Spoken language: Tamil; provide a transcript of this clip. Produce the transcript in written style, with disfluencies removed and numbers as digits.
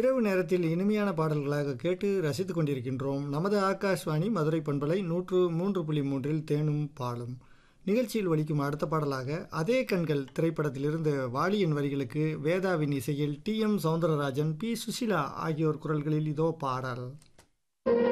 இரவு நேரத்தில் இனிமையான பாடல்களாக கேட்டு ரசித்துக் கொண்டிருக்கின்றோம். நமது ஆகாஷ்வாணி மதுரை பண்பலை 103.3 தேனும் பாலும் நிகழ்ச்சியில் ஒலிக்கும் அடுத்த பாடலாக அதே கண்கள் திரைப்படத்திலிருந்து வாலியின் வரிகளுக்கு வேதாவின் இசையில் டி.எம். சௌந்தரராஜன், பி. சுசிலா ஆகியோர் குரல்களில் இதோ பாடல்.